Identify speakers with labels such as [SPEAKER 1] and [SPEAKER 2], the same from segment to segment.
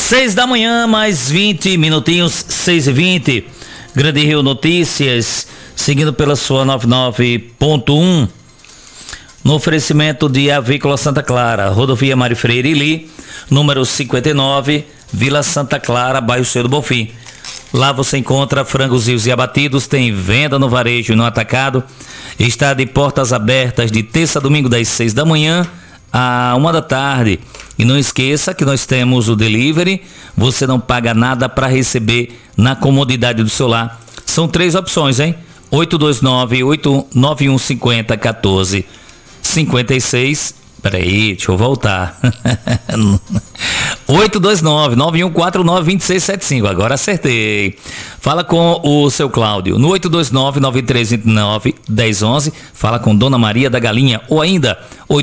[SPEAKER 1] 6 da manhã, mais 20 minutinhos, 6h20. Grande Rio Notícias, seguindo pela sua 99.1. No oferecimento de Avícola Santa Clara, Rodovia Mário Freire Ili, número 59, Vila Santa Clara, bairro Seu do Bonfim. Lá você encontra frangos vivos e abatidos, tem venda no varejo e no atacado. Está de portas abertas de terça a domingo, das 6 da manhã à 1 da tarde. E não esqueça que nós temos o delivery, você não paga nada para receber na comodidade do seu lar. São 3 opções, hein? 829-891-5014-56. Peraí, deixa eu voltar. 829-9149-2675. Agora acertei. Fala com o seu Cláudio no 829-9329-1011. Fala com Dona Maria da Galinha. Ou ainda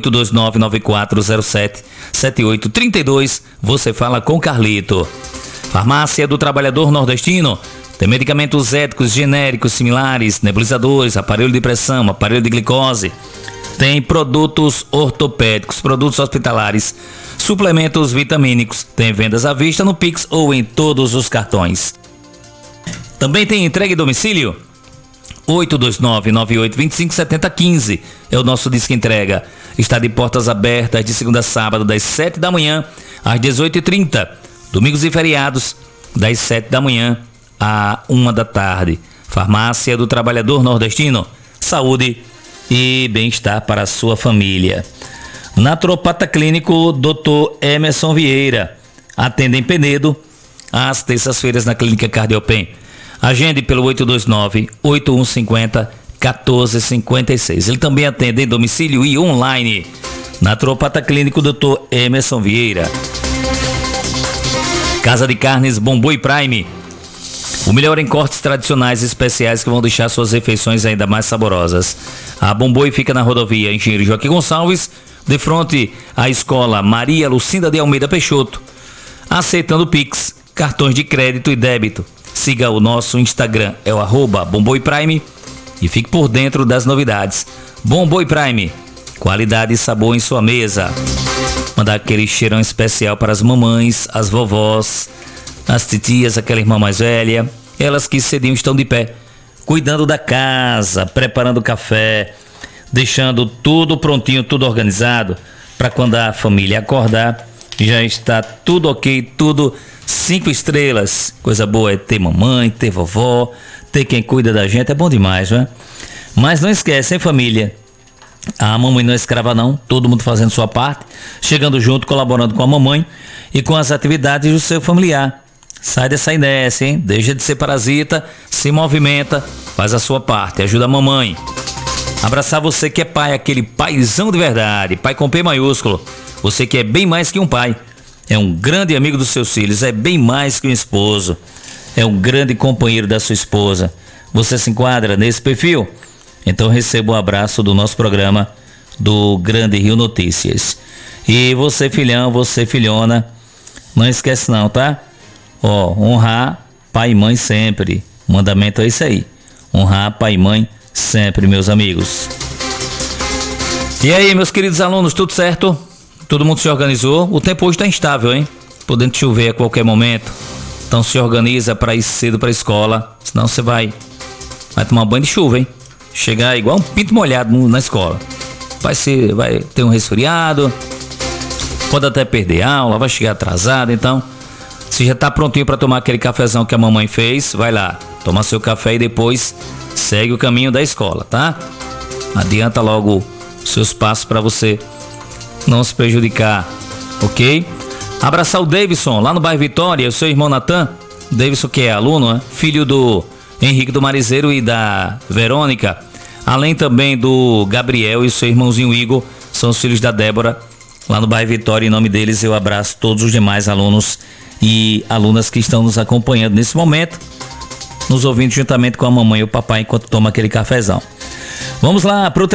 [SPEAKER 1] 829-9407-7832. Você fala com Carlito. Farmácia do Trabalhador Nordestino. Tem medicamentos éticos, genéricos, similares, nebulizadores, aparelho de pressão, aparelho de glicose. Tem produtos ortopédicos, produtos hospitalares, suplementos vitamínicos. Tem vendas à vista no Pix ou em todos os cartões. Também tem entrega em domicílio. 829-9825-7015 é o nosso disco entrega. Está de portas abertas de segunda a sábado, das 7 da manhã às 18h30. Domingos e feriados, das 7 da manhã à 1 da tarde. Farmácia do Trabalhador Nordestino. Saúde e bem-estar para a sua família. Naturopata Clínico Dr. Emerson Vieira. Atende em Penedo às terças-feiras na Clínica Cardiopen. Agende pelo 829-8150-1456. Ele também atende em domicílio e online. Naturopata Clínico Dr. Emerson Vieira. Casa de Carnes Bomboi Prime. O melhor em cortes tradicionais e especiais que vão deixar suas refeições ainda mais saborosas. A Bomboi fica na rodovia Engenheiro Joaquim Gonçalves, de frente à escola Maria Lucinda de Almeida Peixoto. Aceitando Pix, cartões de crédito e débito. Siga o nosso Instagram, é o @Bomboi Prime, e fique por dentro das novidades. Bomboi Prime, qualidade e sabor em sua mesa. Mandar aquele cheirão especial para as mamães, as vovós, as titias, aquela irmã mais velha, elas que cediam estão de pé, cuidando da casa, preparando café, deixando tudo prontinho, tudo organizado, para quando a família acordar, já está tudo ok, tudo 5 estrelas. Coisa boa é ter mamãe, ter vovó, ter quem cuida da gente, é bom demais, não é? Mas não esquece, hein, família? A mamãe não é escrava não, todo mundo fazendo sua parte, chegando junto, colaborando com a mamãe e com as atividades do seu familiar. Sai dessa inércia, hein? Deixa de ser parasita, se movimenta, faz a sua parte, ajuda a mamãe. Abraçar você que é pai, aquele paizão de verdade, pai com P maiúsculo. Você que é bem mais que um pai, é um grande amigo dos seus filhos, é bem mais que um esposo, é um grande companheiro da sua esposa. Você se enquadra nesse perfil? Então receba um abraço do nosso programa do Grande Rio Notícias. E você, filhão, você, filhona, não esquece não, tá? Honrar pai e mãe sempre. O mandamento é isso aí. Honrar pai e mãe sempre, meus amigos. E aí, meus queridos alunos, tudo certo? Todo mundo se organizou? O tempo hoje está instável, hein? Podendo chover a qualquer momento. Então se organiza para ir cedo para a escola. Senão você vai tomar banho de chuva, hein? Chegar igual um pinto molhado na escola. Vai ter um resfriado. Pode até perder aula, vai chegar atrasado, então... Se já tá prontinho para tomar aquele cafezão que a mamãe fez, vai lá, toma seu café e depois segue o caminho da escola, tá? Adianta logo os seus passos para você não se prejudicar, ok? Abraçar o Davidson lá no bairro Vitória, o seu irmão Natan. Davidson que é aluno, né? Filho do Henrique do Marizeiro e da Verônica. Além também do Gabriel e o seu irmãozinho Igor, são os filhos da Débora, lá no bairro Vitória. Em nome deles eu abraço todos os demais alunos e alunas que estão nos acompanhando nesse momento, nos ouvindo juntamente com a mamãe e o papai enquanto toma aquele cafezão. Vamos lá pro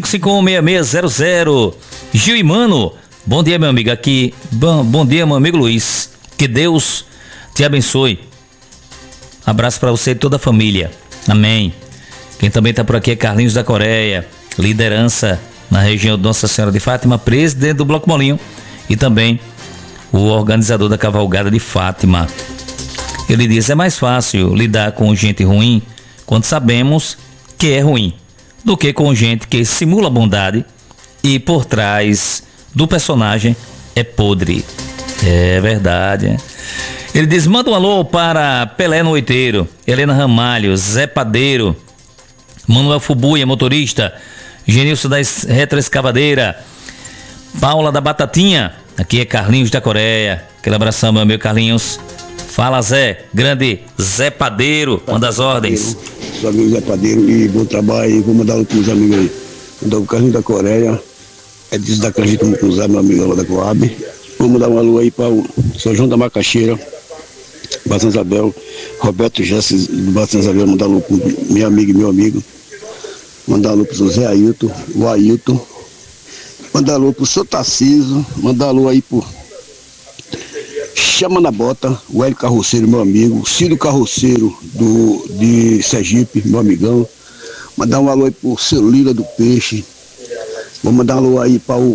[SPEAKER 1] 35516600. Gil e Mano, bom dia, meu amigo. Aqui, bom dia, meu amigo Luiz. Que Deus te abençoe. Abraço para você e toda a família. Amém. Quem também tá por aqui é Carlinhos da Coreia, liderança na região de Nossa Senhora de Fátima, presidente do Bloco Molinho, e também o organizador da cavalgada de Fátima. Ele diz: é mais fácil lidar com gente ruim quando sabemos que é ruim, do que com gente que simula bondade e por trás do personagem é podre. É verdade. Ele diz: manda um alô para Pelé Noiteiro, Helena Ramalho, Zé Padeiro, Manuel Fubuia, motorista, Genilson da Retroescavadeira, Paula da Batatinha. Aqui é Carlinhos da Coreia. Aquele abração, meu amigo Carlinhos. Fala, Zé. Grande Zé Padeiro, manda as ordens.
[SPEAKER 2] Os amigos Zé Padeiro, e bom trabalho. Vou mandar para os amigos aí. Mandar o Carlinhos da Coreia, Edson da Canjita, vamos cruzar, meu amigo lá da Coab. Vou mandar uma alô aí para o São João da Macaxeira, Bação Isabel, Roberto Jesse do Bação Isabel, mandar alô para minha amiga e meu amigo. Mandar alô para o Zé Ailton, o Ailton. Mandar alô para o Sr. Tarciso, mandar alô aí para Chama na Bota, o Hélio Carroceiro, meu amigo, o Ciro Carroceiro de Sergipe, meu amigão. Mandar um alô aí pro Seu Lila do Peixe. Vou mandar um alô aí para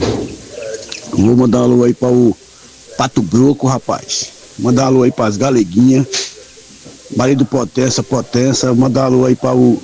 [SPEAKER 2] o Pato Broco, rapaz. Mandar um alô aí para as Galeguinhas. Marido Potência. Mandar um alô aí para o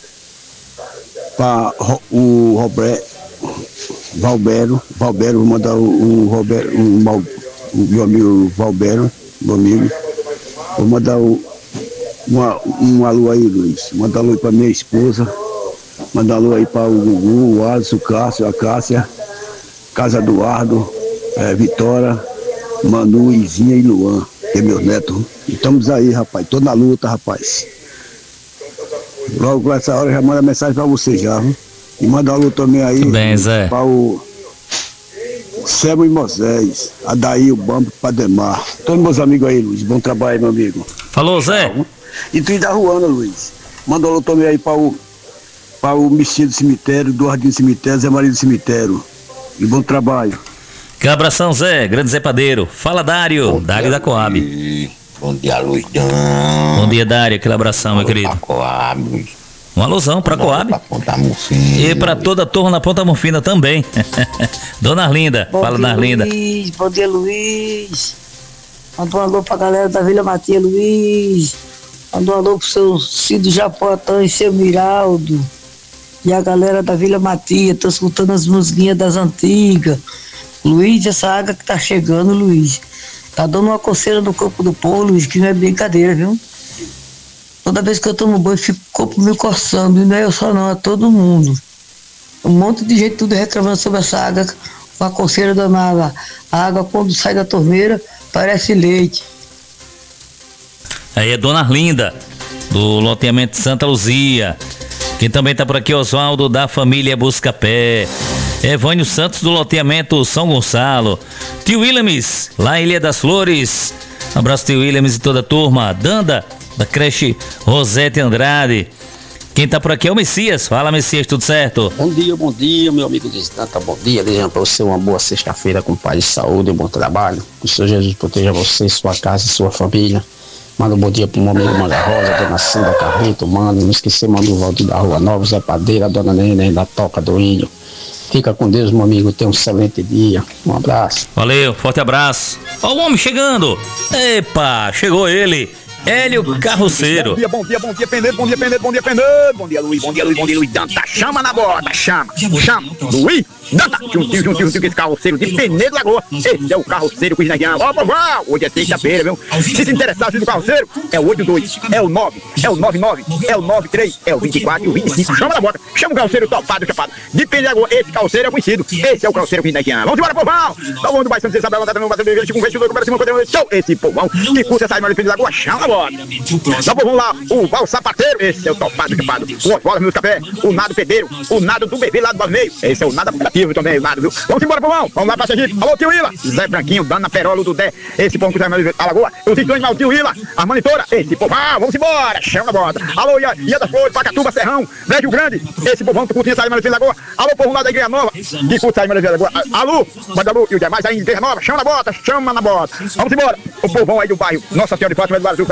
[SPEAKER 2] Valbero, vou mandar o meu amigo Valbero, meu amigo. Vou mandar um alô aí, Luiz. Mandar um alô aí pra minha esposa. Mandar um alô aí para o Gugu, o Alisson, o Cássio, a Cássia, Casa Eduardo, Vitória, Manu, Izinha e Luan, que é meu neto. Estamos aí, rapaz. Tô na luta, rapaz. Logo com essa hora eu já mando a mensagem pra você já, viu? E manda um alô também aí para o Sebo e Moisés, Adair, o Bambo, Pademar. Todos meus amigos aí, Luiz. Bom trabalho, meu amigo.
[SPEAKER 1] Falou, Zé.
[SPEAKER 2] E tu da Ruana, Luiz. Manda um alô também aí para o Messias do Cemitério, Eduardinho do Cemitério, Zé Maria do Cemitério. E bom trabalho.
[SPEAKER 1] Que abração, Zé. Grande Zé Padeiro. Fala, Dário. Dário da Coab.
[SPEAKER 3] Bom dia, Luiz.
[SPEAKER 1] Bom dia, Dário. Aquele abração, meu querido.
[SPEAKER 3] Coab.
[SPEAKER 1] Um alôzão pra Coab. E pra toda a turma na Ponta Morfina também. Dona Arlinda. Fala, Dona Arlinda.
[SPEAKER 4] Bom dia, Luiz. Manda um alô pra galera da Vila Matia, Luiz. Manda um alô pro seu Cido Japotã e seu Miraldo. E a galera da Vila Matia. Tô escutando as musiquinhas das antigas. Luiz, essa água que tá chegando, Luiz, tá dando uma coceira no corpo do povo, Luiz, que não é brincadeira, viu? Toda vez que eu tomo banho, fico o corpo me coçando, e não é eu só não, é todo mundo. Um monte de gente tudo reclamando sobre essa água, com a coceira danada. A água, quando sai da torneira, parece leite.
[SPEAKER 1] Aí é Dona Arlinda, do loteamento Santa Luzia. Quem também tá por aqui, Oswaldo, da família Buscapé. Evânio Santos, do loteamento São Gonçalo. Tio Williams, lá em Ilha das Flores. Um abraço, tio Williams e toda a turma. Danda, da creche Rosete Andrade. Quem tá por aqui é o Messias. Fala, Messias, tudo certo?
[SPEAKER 3] Bom dia, meu amigo distante. Bom dia, desejando para você uma boa sexta-feira com paz e saúde e bom trabalho. Que o Senhor Jesus proteja você, sua casa e sua família. Manda um bom dia pro meu amigo Manga Rosa, Dona Cinda Carrito, manda, não esquecer, manda o Valdir da Rua Nova, Zé Padeira, Dona Neném da Toca do Índio. Fica com Deus, meu amigo, tenha um excelente dia. Um abraço.
[SPEAKER 1] Valeu, forte abraço. Ó o homem chegando. Epa, chegou ele. Hélio Carroceiro.
[SPEAKER 5] Bom dia, Penedo, bom dia, Luiz, Danta, chama na bota, chama, Luiz, Danta, juntinho com esse carroceiro de Penedo Lagoa, esse é o carroceiro com o Ginagão, ó, vovó, hoje é sexta-feira, viu, se interessar no carroceiro, é o 82, é o 9, é o 99, é o 93, é o 24 e o 25, chama na bota, chama o carroceiro topado, chapado, de Penedo Lagoa, esse carroceiro é conhecido, esse é o carroceiro com o Ginagão, vamos embora, povão, tá bom, do Baixo Santa Isabel, tá no Baixo Santa Isabel, com o vestido, esse povão, que cursa essa imagem de Penedo Lagoa, chama na bota. Nós vamos lá, o Val Sapateiro, esse é o topado, chapado, o Oswaldo Meus Café, o Nado Pedreiro, o Nado do Bebê lá do Balneio, esse é o Nado aplicativo também, o Nado, viu? Vamos embora, povão, vamos lá pra Sergipe, alô, tio Ila, Zé Branquinho, Dana Perolo do Dé, esse povo que tá na Alagoa, o Tito Animal, tio Ila, a monitora, esse povão, vamos embora, chama na bota, alô, Ia das Flores, Pacatuba, Serrão, Brejo Grande, esse povão que curtinha sair na Lagoa, alô, povo lá da Igreja Nova, que curte sair na Lagoa, alô, e o demais aí, Igreja Nova, chama na bota, vamos embora, o povão aí do bairro, Nossa Senhora de Fátima, Eduardo Zucca,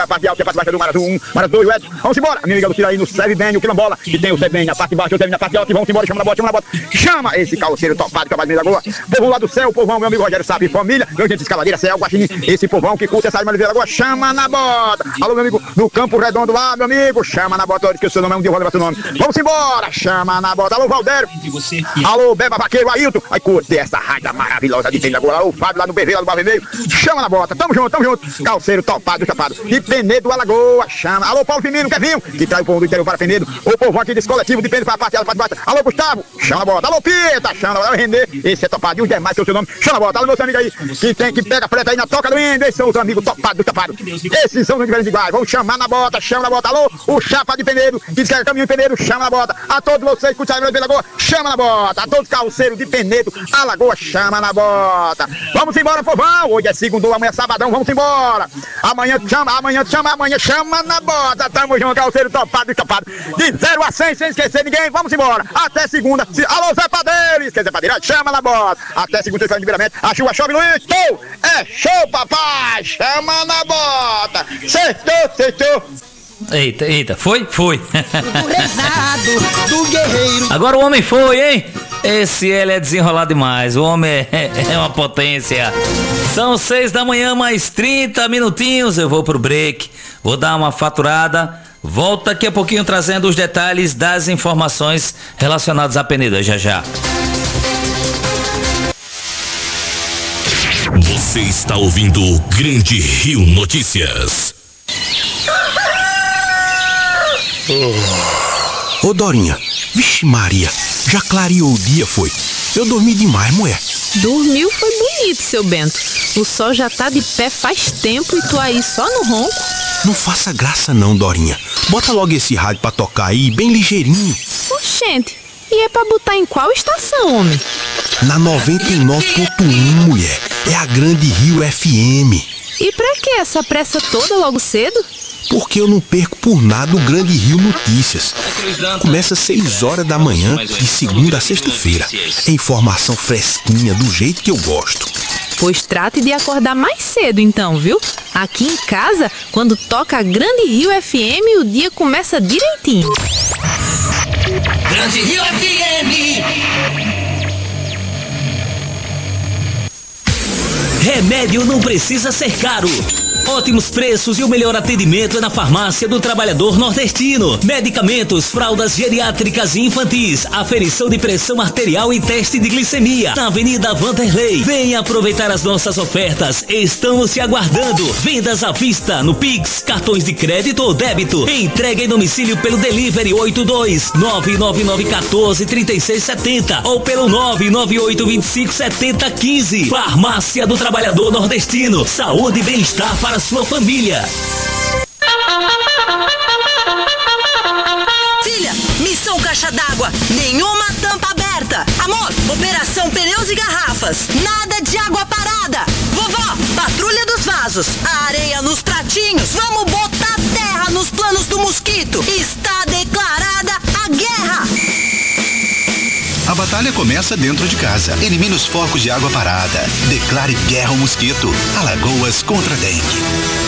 [SPEAKER 5] parte de alta e a parte de baixo do Maras 1, Maras 2, o Edson. Vamos embora. Minha amiga Lucila aí no Serve Bem, o Quilombola, que tem o Serve Bem na parte de baixo, eu termino na parte de alta e vamos embora, chama na bota. Chama esse calceiro topado que trabalha no meio da Lagoa. Povão lá do céu, povão, meu amigo Rogério Sabe, família, meu gente Escaladeira, Céu, Guaxinim, esse povão que curte essa área da Lagoa, chama na bota. Alô, meu amigo, no Campo Redondo lá, meu amigo, chama na bota, que o seu nome é um dia, vou levar seu nome. Vamos embora, chama na bota. Alô, Valdério. Alô, Beba Vaqueiro, Ailton. Aí curte essa raia maravilhosa de tem Lagoa. Alô, Fábio lá no BV, lá no Bar Vermelho. Chama na bota, tamo junto. Calceiro topado, chapado. De Penedo, Alagoa, chama. Alô, Paulo Firmino, Kevinho, que traz o povo do interior para Penedo. O povo aqui desse coletivo de Penedo para a parte de baixo. Alô, Gustavo, chama na bota. Alô, Pita, chama na bota. Renê, esse é topado. E os demais, que é o seu nome, chama na bota. Alô, meus amigos aí, que pega freta aí na toca do índio. Esses são os amigos topados, chapados. Esses são os diferentes iguais. Vamos chamar na bota, chama na bota. Alô, o Chapa de Penedo, que diz que é caminho de Penedo, chama na bota. A todos vocês que curtem a Lagoa, chama na bota. A todos os calceiros de Penedo, Alagoa, chama na bota. Vamos embora, povão. Hoje é segundo, amanhã é sabadão, vamos embora. Amanhã chama na bota. Tamo junto, calceiro topado e chapado. De 0 a 100, sem esquecer ninguém, vamos embora. Até segunda. Alô, Zé Padeiro, esquece Padeiro, chama na bota. Até segunda, de livramento. A chuva chove, Luiz. Show! É show, papai. Chama na bota. Sextou.
[SPEAKER 1] Eita, foi?
[SPEAKER 6] Do guerreiro.
[SPEAKER 1] Agora o homem foi, hein? Esse ele é desenrolado demais. O homem é uma potência. São 6 da manhã, mais 30 minutinhos. Eu vou pro break. Vou dar uma faturada. Volto daqui a pouquinho trazendo os detalhes das informações relacionadas à Penedo. Já.
[SPEAKER 7] Você está ouvindo o Grande Rio Notícias.
[SPEAKER 8] Ô Dorinha, vixe Maria, já clareou o dia, foi? Eu dormi demais, mulher.
[SPEAKER 9] Dormiu foi bonito, seu Bento. O sol já tá de pé faz tempo e tu aí só no ronco.
[SPEAKER 8] Não faça graça não, Dorinha. Bota logo esse rádio pra tocar aí, bem ligeirinho.
[SPEAKER 9] Oxente, e é pra botar em qual estação, homem?
[SPEAKER 8] Na 99.1, mulher. É a Grande Rio FM.
[SPEAKER 9] E pra que essa pressa toda logo cedo?
[SPEAKER 8] Porque eu não perco por nada o Grande Rio Notícias. Começa às 6 horas da manhã, de segunda a sexta-feira. É informação fresquinha, do jeito que eu gosto.
[SPEAKER 9] Pois trate de acordar mais cedo então, viu? Aqui em casa, quando toca a Grande Rio FM, o dia começa direitinho.
[SPEAKER 6] Grande Rio FM.
[SPEAKER 1] Remédio não precisa ser caro. Ótimos preços e o melhor atendimento é na Farmácia do Trabalhador Nordestino. Medicamentos, fraldas geriátricas e infantis, aferição de pressão arterial e teste de glicemia. Na Avenida Vanderlei. Venha aproveitar as nossas ofertas. Estamos te aguardando. Vendas à vista no Pix, cartões de crédito ou débito. Entrega em domicílio pelo Delivery 82-99914-3670 ou pelo 998257015. Farmácia do Trabalhador Nordestino. Saúde e bem-estar para sua família.
[SPEAKER 6] Filha, missão caixa d'água, nenhuma tampa aberta. Amor, operação pneus e garrafas, nada de água parada. Vovó, patrulha dos vasos, areia nos pratinhos, vamos botar terra nos planos do mosquito. Está declarada a guerra.
[SPEAKER 10] A batalha começa dentro de casa. Elimine os focos de água parada. Declare guerra ao mosquito. Alagoas contra a dengue.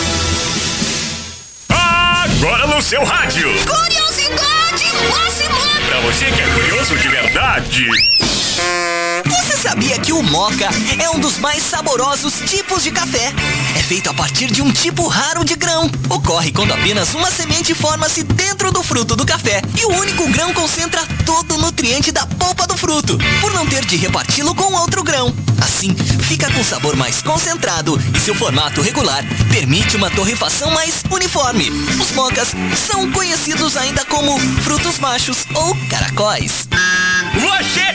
[SPEAKER 7] Agora no seu rádio.
[SPEAKER 6] Curiosidade máxima.
[SPEAKER 7] Pra você que é curioso de verdade.
[SPEAKER 6] Você sabia que o moca é um dos mais saborosos tipos de café? É feito a partir de um tipo raro de grão. Ocorre quando apenas uma semente forma-se dentro do fruto do café e o único grão concentra todo o nutriente da polpa do fruto, por não ter de reparti-lo com outro grão. Assim, fica com sabor mais concentrado e seu formato regular permite uma torrefação mais uniforme. Os mocas são conhecidos ainda como frutos machos ou caracóis.
[SPEAKER 7] Você